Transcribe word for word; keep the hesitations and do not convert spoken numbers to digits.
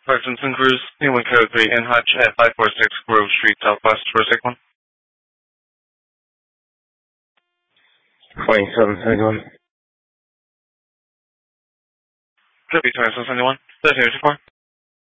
Parkinson Cruise, England Code three, N Hutch at five four six Grove Street, Southwest, four six one. twenty-seven seventy-one. Could be twenty-seven seventy-one. thirteen fifty-four.